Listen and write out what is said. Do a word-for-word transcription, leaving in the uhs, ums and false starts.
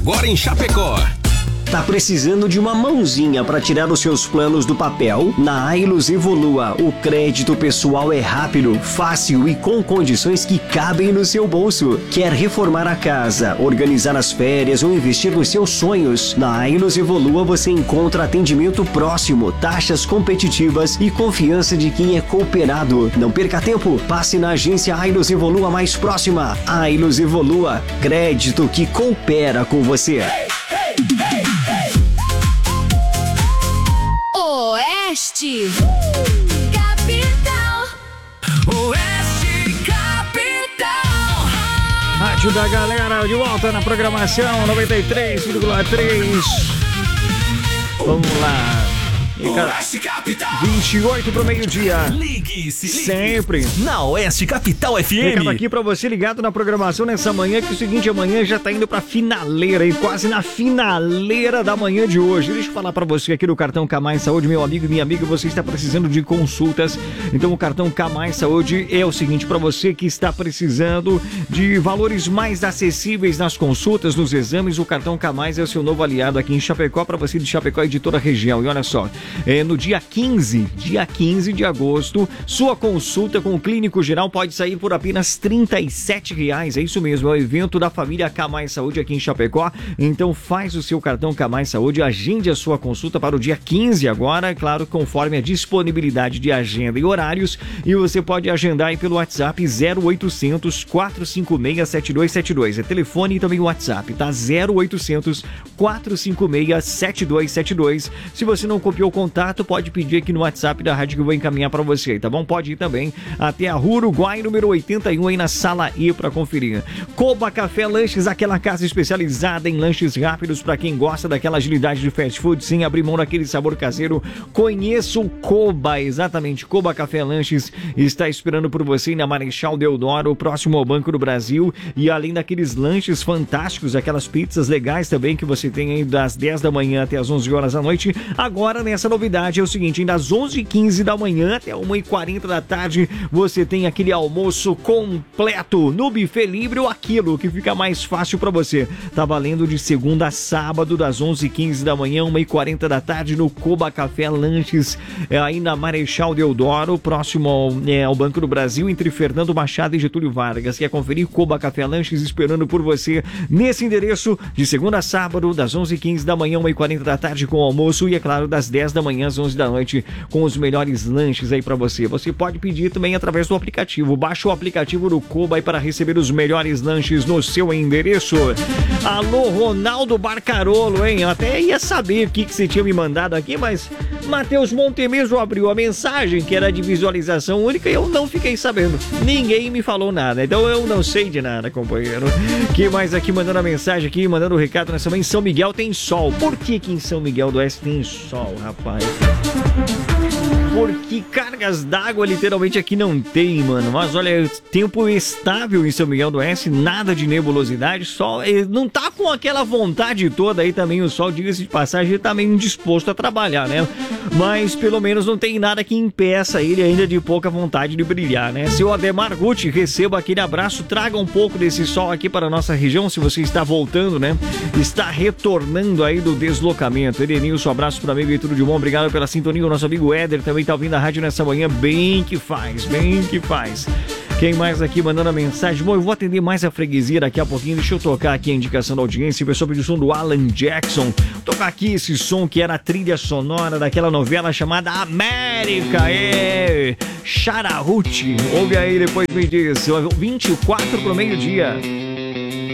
Agora em Chapecó. Tá precisando de uma mãozinha para tirar os seus planos do papel? Na Ailus Evolua, o crédito pessoal é rápido, fácil e com condições que cabem no seu bolso. Quer reformar a casa, organizar as férias ou investir nos seus sonhos? Na Ailus Evolua você encontra atendimento próximo, taxas competitivas e confiança de quem é cooperado. Não perca tempo, passe na agência Ailus Evolua mais próxima. Ailus Evolua, crédito que coopera com você. Oeste Capital. Oeste Capital. Rádio da galera de volta na programação noventa e três vírgula três. Vamos lá. Oeste Capital. vinte e oito pro meio-dia. Ligue-se, ligue. Sempre Na Oeste Capital F M. Recado aqui pra você ligado na programação nessa manhã, que é o seguinte, amanhã já tá indo pra finaleira e quase na finaleira da manhã de hoje. Deixa eu falar pra você aqui do cartão K Mais Saúde, meu amigo e minha amiga, você está precisando de consultas. Então o cartão K Mais Saúde é o seguinte, pra você que está precisando de valores mais acessíveis nas consultas, nos exames, o cartão K Mais é o seu novo aliado aqui em Chapecó, pra você de Chapecó e de toda a região. E olha só, é, no dia quinze, dia quinze de agosto, sua consulta com o clínico geral pode sair por apenas trinta e sete reais. É isso mesmo, é o evento da família K Mais Saúde aqui em Chapecó. Então faz o seu cartão K Mais Saúde, agende a sua consulta para o dia quinze agora, claro, conforme a disponibilidade de agenda e horários. E você pode agendar aí pelo WhatsApp zero oitocentos, quatrocentos e cinquenta e seis, sete dois sete dois. É telefone e também o WhatsApp, tá? zero oitocentos, quatrocentos e cinquenta e seis, sete dois sete dois. Se você não copiou o contato, pode pedir aqui no WhatsApp da rádio que eu vou encaminhar para você, tá bom? Pode ir também até a Rua Uruguai, número oitenta e um, aí na Sala E para conferir. Coba Café Lanches, aquela casa especializada em lanches rápidos para quem gosta daquela agilidade de fast food sem abrir mão daquele sabor caseiro. Conheça o Coba, exatamente. Coba Café Lanches está esperando por você na Marechal Deodoro, próximo ao Banco do Brasil. E além daqueles lanches fantásticos, aquelas pizzas legais também que você tem aí das dez da manhã até as onze horas da noite, agora nessa novidade é o seguinte, das onze e quinze da manhã até uma e quarenta da tarde, você tem aquele almoço completo no buffet livre ou aquilo que fica mais fácil para você. Tá valendo de segunda a sábado, das onze e quinze da manhã, uma e quarenta da tarde, no Coba Café Lanches, é, aí na Marechal Deodoro, próximo ao, é, ao Banco do Brasil, entre Fernando Machado e Getúlio Vargas. Quer conferir? Coba Café Lanches esperando por você nesse endereço, de segunda a sábado, das onze e quinze da manhã, uma e quarenta da tarde com o almoço e, é claro, das dez da manhã às onze da noite com os melhores lanches aí pra você. Você pode pedir também através do aplicativo. Baixa o aplicativo do Coba aí para receber os melhores lanches no seu endereço. Alô, Ronaldo Barcarolo, hein? Eu até ia saber o que, que você tinha me mandado aqui, mas Matheus Montemeso abriu a mensagem que era de visualização única e eu não fiquei sabendo. Ninguém me falou nada, então eu não sei de nada, companheiro. Que mais aqui mandando a mensagem aqui, mandando o um recado nessa manhã. Em São Miguel tem sol. Por que que em São Miguel do Oeste tem sol, rapaz? Porque cargas d'água literalmente aqui não tem, mano. Mas olha, tempo estável em São Miguel do Oeste, nada de nebulosidade, sol, não tá com aquela vontade toda aí também, o sol, diga-se de passagem, ele tá meio indisposto a trabalhar, né? Mas pelo menos não tem nada que impeça ele ainda de pouca vontade de brilhar, né? Seu Ademar Gucci, receba aquele abraço, traga um pouco desse sol aqui para a nossa região, se você está voltando, né? Está retornando aí do deslocamento. Edenilson, abraço para amigo e tudo de bom, obrigado pela sintonia, o nosso amigo Éder também tá ouvindo a rádio nessa manhã, bem que faz, bem que faz. Quem mais aqui mandando a mensagem? Bom, eu vou atender mais a freguesia daqui a pouquinho. Deixa eu tocar aqui a indicação da audiência. O pessoal pediu o som do Alan Jackson. Vou tocar aqui esse som que era a trilha sonora daquela novela chamada América. É Chararuti. Ouve aí, depois me diz. vinte e quatro pro meio-dia.